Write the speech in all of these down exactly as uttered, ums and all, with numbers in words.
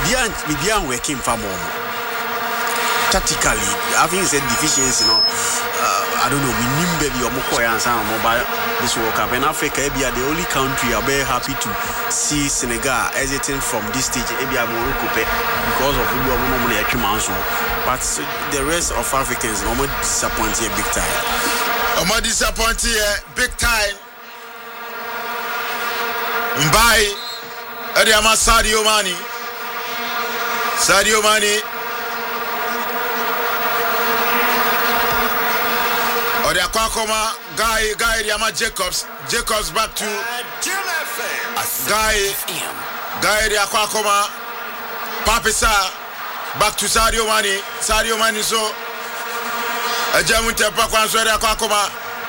Bibian Bibian working for more. Tactically, having said deficiency, you know, uh, I don't know, we baby or Mokoya and some mobile this World Cup. In Africa, we are the only country are very happy to see Senegal exiting from this stage. We are Morocco because of we are normally a Kimanso. But the rest of Africans are more disappointed big time. I'm more disappointed big time. Mbai, Adiama Sadio Mane. Sadio Mane. Or the Aquakoma, Guy, Guy, Yama Jacobs, Jacobs back to Guy, Guy, the Aquakoma, Papisa, back to Sadio Mane, Sadio Mane, so a German Tempakwan, so the Aquakoma,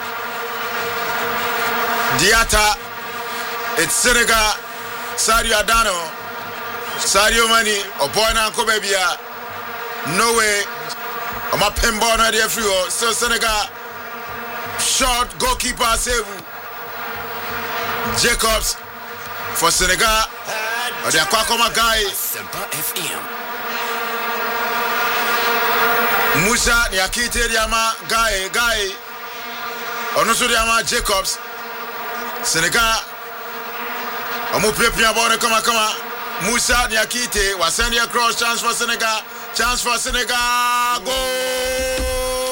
Diata, it's Senegal, Sadio Adano, Sadio Mane, Opoina Kobebia, no way, I'm a Pembona, the Afro, so Senegal. Short goalkeeper save Jacobs for Senegal. Or the Aquakoma guy Musa Niakite Diama guy guy Onoso Diama Jacobs Senegal Omo Pia Bone Kama Kama Musa Niakite was sending across chance for Senegal. Chance for Senegal. Goal!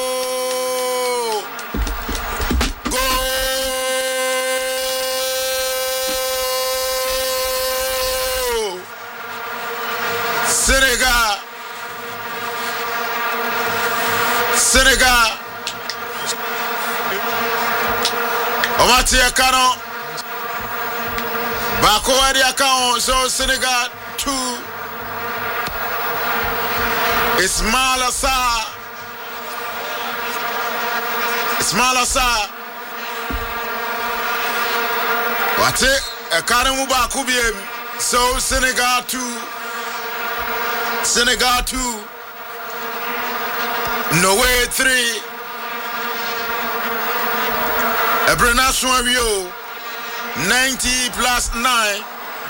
Senegal, Senegal, Omati Akano, Bako Adi Akano, so Senegal two, Ismail Assar, Ismail Assar, Wate Akano Mubaku Biem, so Senegal two. Senegal two, Norway three, Ebrenation Rio, ninety plus nine,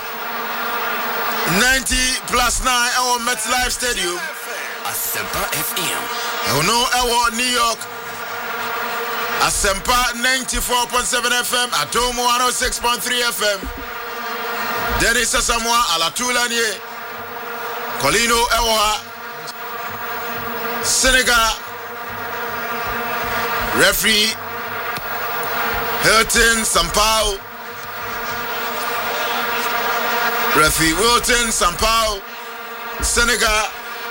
ninety plus nine, our MetLife Stadium, Asempa F M. I know our New York, Asempa ninety-four point seven F M, Atomo one oh six point three F M, Dennis Asamoah, Alatulanye, Colino Ewa, Senegal, referee Hilton Sampao, referee Wilton Sampao, Senegal,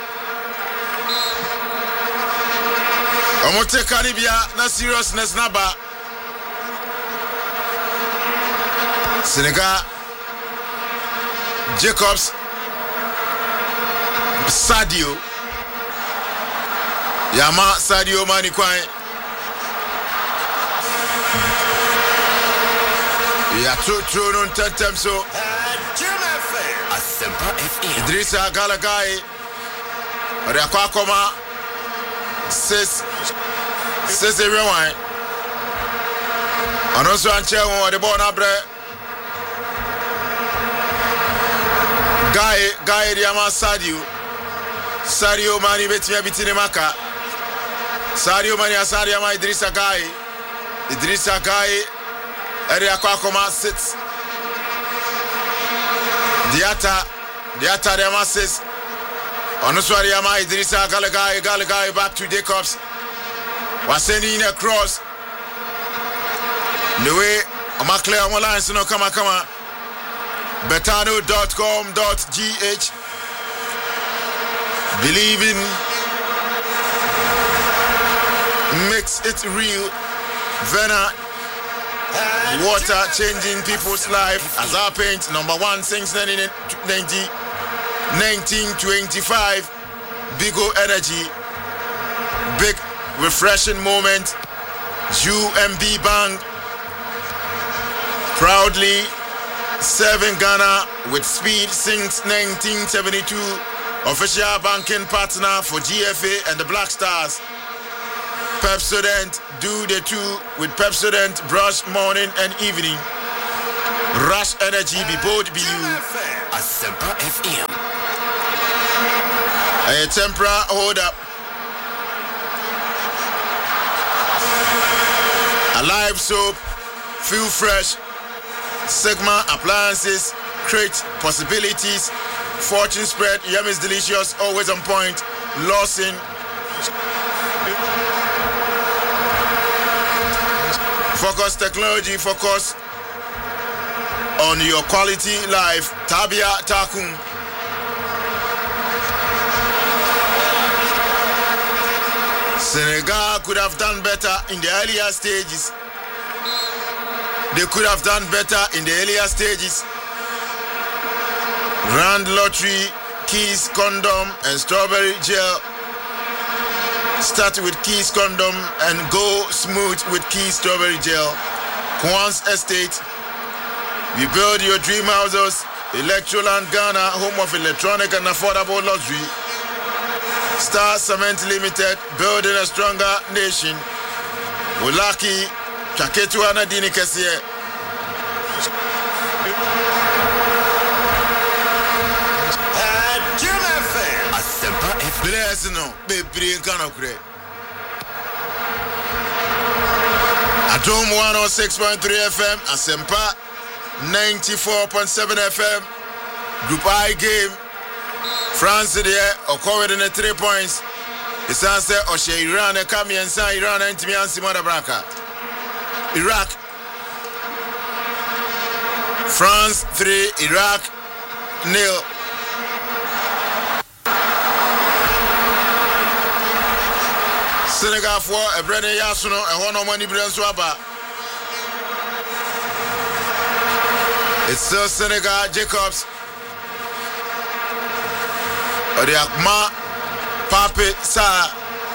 Omote Caribia, na seriousness naba, Senegal, Jacobs, Sadio Yama Sadio Mane Kwai Ya two two non tentem so Asempa F M. Idrissa Galagai Ore Aquakoma six six rewind Anoso anche won the ball na bre Guy Guy Yama Sadio Sadio Mane betimia bitine maka Sadio Mane Sadio Mane Idrissa Gueye Idrissa Gueye area Aquakoma six Diata Diata Diama six Onoswari Yama Idrissa Galagai Galagai back to Jacobs was sending a cross the way Omakle Omolans no kama kama betano dot com dot g h. Believing makes it real. Vena water changing people's life. Azar Paint number one since nineteen twenty-five. Bigo Energy, big refreshing moment. U M B Bank proudly serving Ghana with speed since nineteen seventy-two. Official banking partner for G F A and the Black Stars. Pepsodent, do the two with Pepsodent, brush morning and evening. Rush Energy, be bold, be you. Asempa F M. A tempera hold up. Alive soap, feel fresh. Sigma appliances, create possibilities. Fortune spread, yum is delicious, always on point. Lawson. Focus technology, focus on your quality life. Tabia Takum. Senegal could have done better in the earlier stages. They could have done better in the earlier stages. Grand Lottery, Keys Condom and Strawberry Gel. Start with Keys Condom and go smooth with Keys Strawberry Gel. Kwan's Estate. We build your dream houses. Electroland Ghana, home of electronic and affordable luxury. Star Cement Limited, building a stronger nation. Wulaki, Chaketu Anadini Kesiye. Bless no, baby, can of great. Atom one oh six point three F M, Asempa ninety-four point seven F M. Group I game. France there, Okowe in the three points. It's answer Oshe Iran, a Kami and San Iran, and Timian Simona Braka. Iraq. France three, Iraq nil. Senegal four, a Brennan Yasuno, and one of Money Bren Swaba. It's still Senegal, Jacobs. Oriakma, Pape Sa.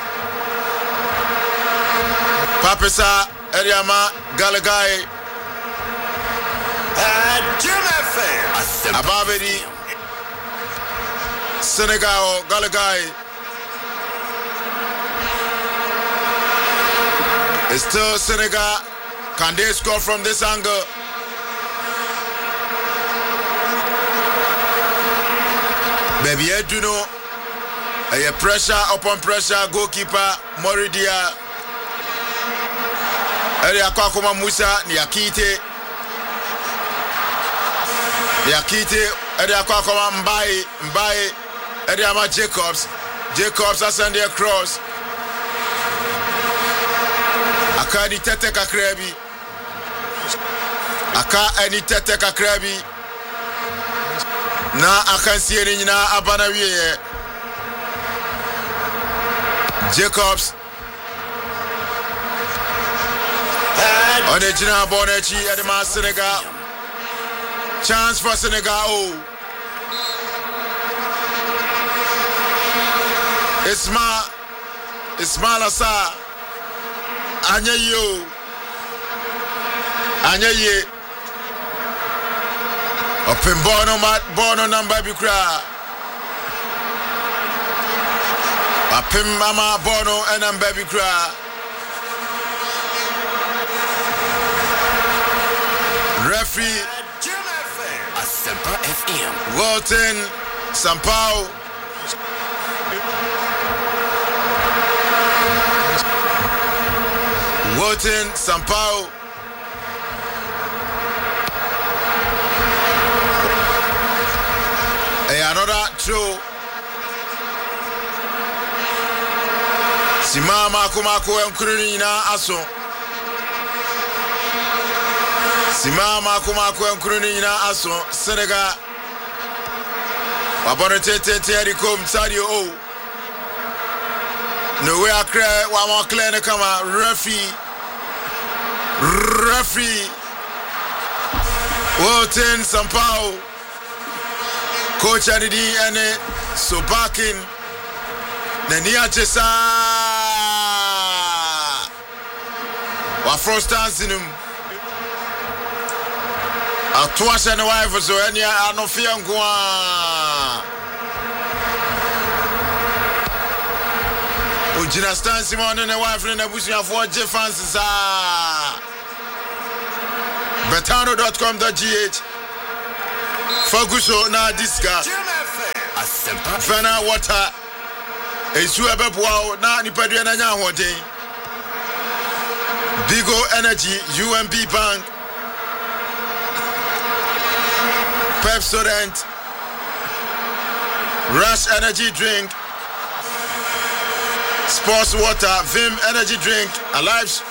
Pape Sa, Eriama, Galagai. Ababedi. Senegal, Galagai. It's still Senegal. Can they score from this angle? Baby, you do know a pressure upon pressure. Goalkeeper Moridia. Elia Kwakuma Musa Niakite. Niakite. Elia Kwakuma Mbaye Mbaye. Elia Ma Jacobs. Jacobs has sent their cross. Aka ni tete kakrebi. Aka ni tete kakrebi. Na akansi ni na abana wiye. Jacobs. Onejina Bonechi Edema Senegal. Chance for Senegal. Oh. Isma Ismail Assar. Anya yo. Anya ye. Open bono mat bono number bikra. Open mama bono and number bikra. Referee Asempa F M. Walton Sampao. Walton Sampao. Another throw. Simama kumako enkuruni na aso. Simama kumako enkuruni na aso. Senegal. Wabone tete tete kom Sadio O. No way akre wa mo clear kama referee. Referee. Walton Sampao. Coach Adidi ene Sobakin Nania Chesa Wa first dancing him Atuasha na wife so enya anofia nkwa Ujina Stan Simon na wife na busu afo je fans sa betano dot com dot g h Faguso na diska Fana water Esu ebeboa na nipadua na nya ahoden. Bigo Energy, U M B Bank, Pepsodent, Rush Energy Drink, Sports Water, Vim Energy Drink, Alive,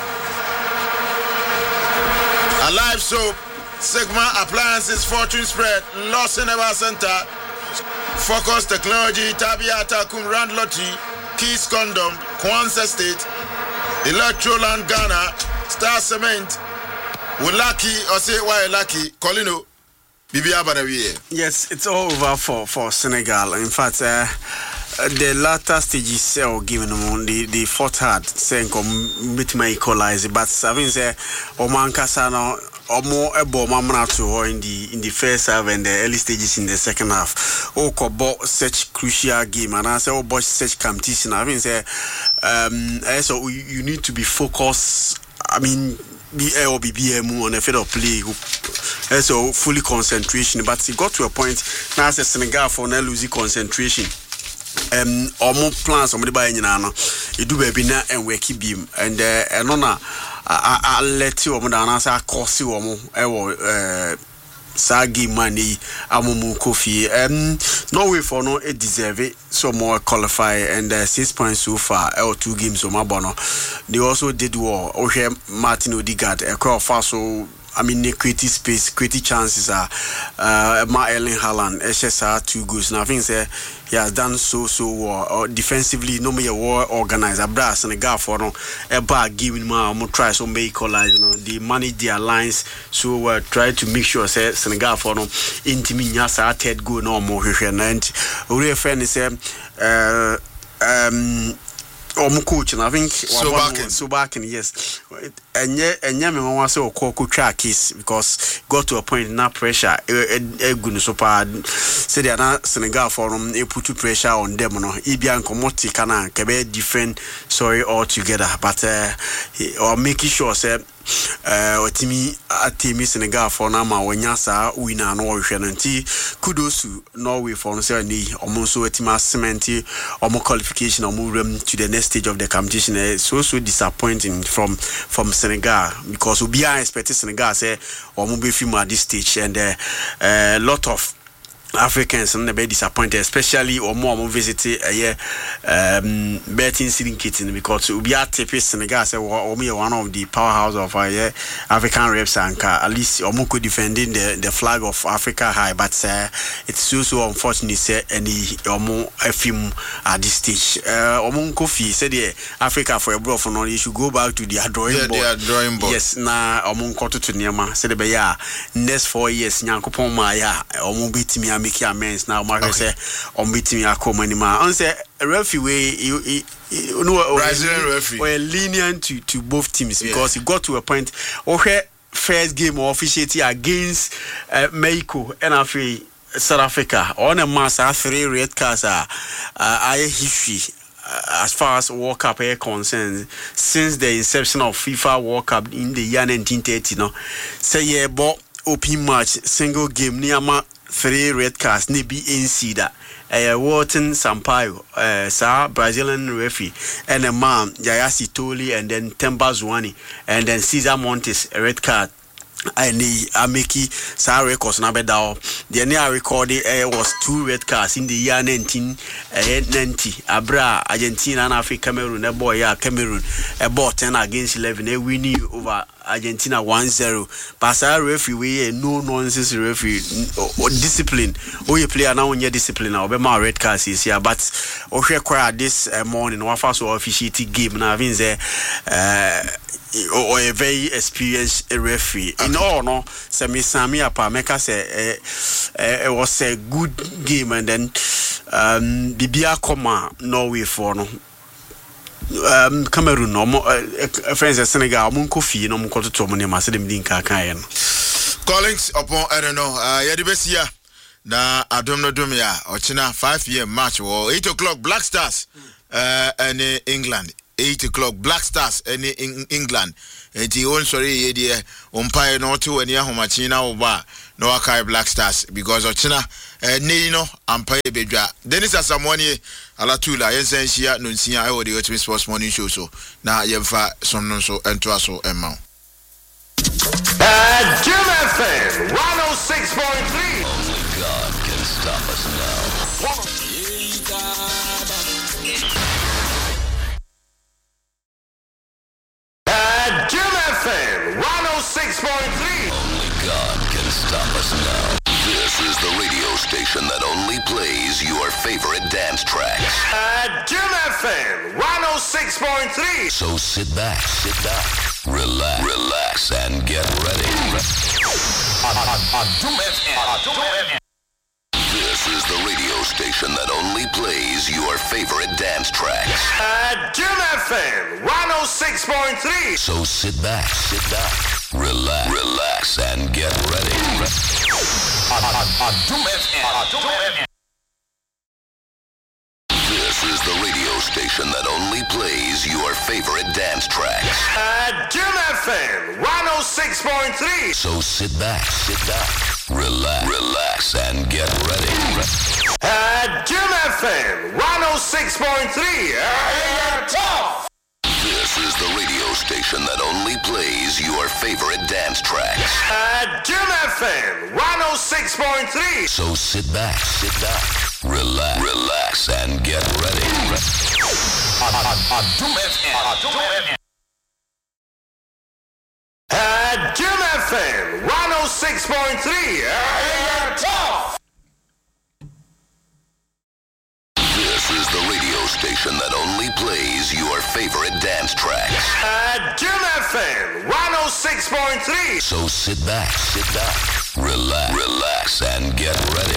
Alive Soap, Sigma Appliances, Fortune Spread, Lawson Ever Center, Focus Technology, Tabiata Kumrand Lottery, Keys Condom, Kwanzaa State, Electroland Ghana, Star Cement, we lucky or say why lucky, Colino, Bibi Abanawi. Yes, it's all over for, for Senegal. In fact, uh, the latter stages are given them the the fought hard, saying come meet my equalize, but having said Oman Kasano or more a bomb to in the in the first half and the early stages in the second half. Oh, Kobo such crucial game, and I say oh, boy such competition. Having said, um, so you need to be focused. I mean. B A or B B M on a field of play, so fully concentration. But it got to a point now as a Senegal for now losing concentration. Um, or more plans on the by Nana, you do baby now and we keep him and uh, and on a I let you on answer cost you or more. Uh, Sagi money, Amumu Kofi. Um, Norway for no it deserve it. So more qualify and uh, six points so far. L two games on Mabono. They also did war. Okay, Martin Odegaard. A crowd fast so. I mean, the creative space, creative chances are. Uh, Ma Erling Haaland, H S R two goals. Now I think uh, he has done so so well. Uh, defensively, no more war organizer. Brass and a guy for no a bag giving ma more try so make equalize. You know, they manage their lines so uh, try to make sure say Senegal for no intimate nyasa third goal no more. And we friend say uh um. Or coach, and I think so back in so back in yes, and yeah, and yeah, me want to say Okoko track case because got to a point now pressure. A good so bad. Say they are not Senegal for them. They put pressure on them. No, Ibian Komoti kana kebe different sorry altogether. But uh, or making sure say. Uh, Otimi Atimi Senegal for Nama Wanyasa winner no Shananti kudos to Norway for Nserni almost Otima Cementi or more qualification or move them to the next stage of the competition. It's so so disappointing from from Senegal because we are expecting Senegal say or move film at this stage and a uh, uh, lot of Africans and be disappointed, especially or more more visit a year um betting sitting kitten because we are tape Senegal say or me one of the powerhouse of our uh, African reps and at least Omoko defending the, the flag of Africa high, but uh, it's so so unfortunate say any Omo a film at this stage. Uh Omoko Fi said yeah, Africa for a bro for no you should go back to their drawing yeah, board. Their drawing board. Yes, na Omoko to Niama said be ya next four years Nyankopon ma ya Omo beat me make amends now Mark say on meeting a common man on say a referee way you know Brazilian referee were lenient to, to both teams because yeah. It got to a point okay first game of officiating against uh, Mexico and after South Africa on a mass three red cards are uh, history uh, as far as World Cup is concerned since the inception of FIFA World Cup in the year nineteen thirty no say yeah but open match single game Niama three red cards ni be in Cedar uh, Wharton Sampaio uh, sa Brazilian referee and a man Jayasi Toli and then Temba Zwane and then Cesar Montes a red card and the Ameki sa records na bedao the near recorded uh, was two red cards in the year nineteen ninety Abra Argentina and Africa Cameroon a boy yeah Cameroon a ball ten against eleven a winning over Argentina one zero. Pasa referee we a no nonsense referee or discipline. Oh, you player now on your discipline now. Be my red cards is here, but okay, quite this uh, morning. What first officiating game now? Means uh, or a very experienced referee. In all, no, so me Sami apa meka say it was a good game and then um Bibia Koma Norway for no. Um, Cameroon no more uh, friends of Senegal Munko Fi no Munko to Tomoni Masedem Dinka Kayan. Callings upon I don't know uh Yadibesia na Adom no Dumia Ochina five year match or eight o'clock Black Stars uh in England. Eight o'clock Black Stars in England. And the own sorry idea umpire no two and Yahomachina oba no Akai Black Stars because Ochina eh nei no ampa bedwa Dennis Asamwani alatula yensensia no nsia e wo the Ultimate Sports Morning Show so na yemfa sonno so ento aso emma at Jim F M one oh six point three. Only God can stop us now. At Jim F M one oh six point three. Only God can stop us now. This is the radio station that only plays your favorite dance tracks. At Jim F M one oh six point three. So sit back, sit back, relax, relax, and get ready. This is the radio station that only plays your favorite dance tracks. At Jim F M one oh six point three. So sit back, sit back, relax, relax, and get ready. This is the radio station that only plays your favorite dance tracks. At Jim F M one oh six point three. So sit back, sit back, relax, relax, and get ready. At Jim F M one oh six point three. Tough. This is the radio station that only plays your favorite dance tracks. At Jim F M one oh six point three. So sit back, sit back, relax, relax, and get ready. At Jim F M one oh six point three. Tough. This is the radio station that only plays your favorite dance tracks. At Jim F M one oh six point three. So sit back, sit back, relax, relax, and get ready.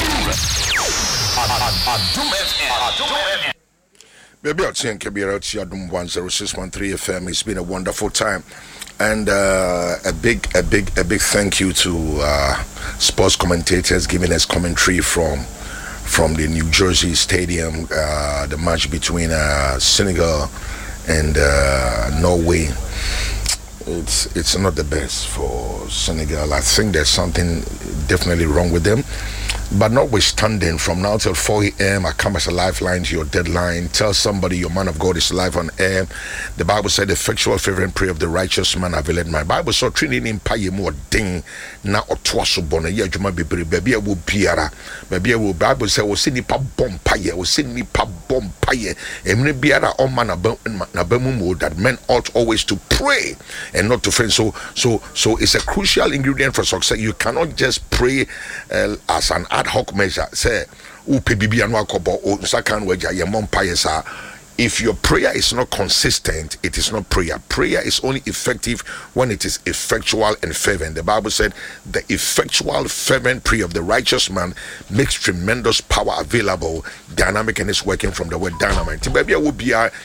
Baby, I'll sing Kabira Adum one oh six point three F M. It's been a wonderful time. And uh, a big, a big, a big thank you to uh, sports commentators giving us commentary from from the New Jersey Stadium, uh, the match between uh, Senegal and uh, Norway. It's it's not the best for Senegal. I think there's something definitely wrong with them. But notwithstanding, from now till four a.m., I come as a lifeline to your deadline. Tell somebody your man of God is live on air. The Bible said the effectual fervent prayer of the righteous man availeth my Bible. So training in paye more ding na otwaso bona ye adwuma bebre baby e wo biara baby e wo Bible say wo se nipa bom paye wo se nipa bom paye emre biara o man na bamu mo that men ought always to pray and not to faint. So so so it's a crucial ingredient for success. You cannot just pray uh, as an ad hoc measure. Say upe bibi anu akobo o sakan weja ye mom paye sa. If your prayer is not consistent, it is not prayer. Prayer is only effective when it is effectual and fervent. The Bible said the effectual fervent prayer of the righteous man makes tremendous power available, dynamic, and is working from the word dynamite. Maybe I will be a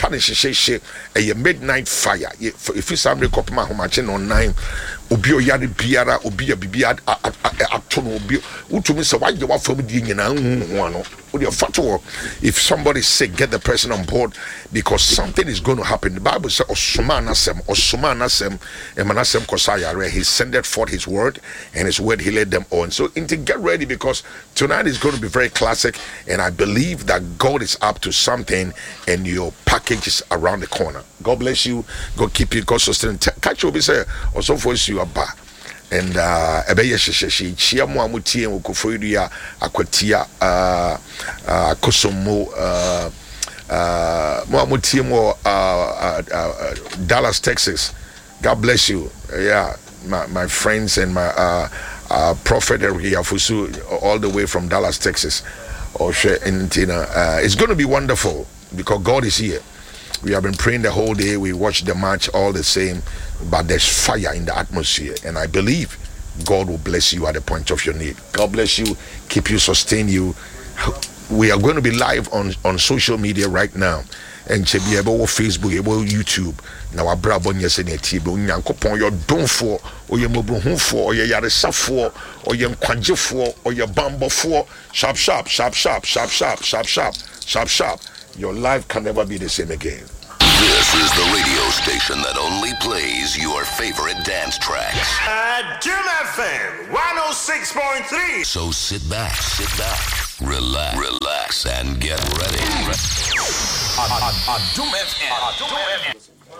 a midnight fire. If you somebody copy my home on nine, obi oyare biara obi bibi atono obi utumi se why you want from the nyina hu no. If somebody's sick, get the person on board because something is going to happen. The Bible says, Osuma Nasem, Osuma Nasem, Emanasem Kosayare, he sendeth forth his word, and his word he led them on. So, into get ready because tonight is going to be very classic, and I believe that God is up to something, and your package is around the corner. God bless you, God keep you, God sustain. Catch you, say, also for you are back. And uh ebeye hyehyehye chia mo amutie okofoiria akwatia uh uh kosomo uh uh mo amutie mo uh Dallas, Texas. God bless you. Yeah, my my friends and my uh uh prophet Afusu all the way from Dallas, Texas. Or in Tina, uh it's going to be wonderful because God is here. We have been praying the whole day. We watched the match all the same, but there's fire in the atmosphere, and I believe God will bless you at the point of your need. God bless you, keep you, sustain you. We are going to be live on, on social media right now. And chebi ebo wo Facebook, ebo YouTube. Na wa bra bon yese ne tie be onyankopon yo donfo, oye mobuhunfo, oye yaresafo, oye nkwagefo, oye bambofo. Sharp sharp, sharp sharp, sharp sharp, sharp sharp, sharp sharp. Your life can never be the same again. This This is the radio station that only plays your favorite dance tracks. At Jim F M one oh six point three. So sit back, sit back, relax, relax, and get ready. At Jim F M.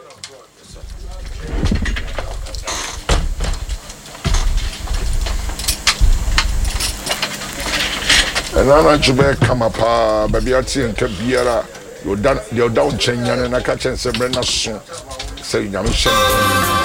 And I'm not sure come up, baby. I think Kabiera, you're done, you're down, Chenya, and I catch and say, Brenna soon. Say, I'm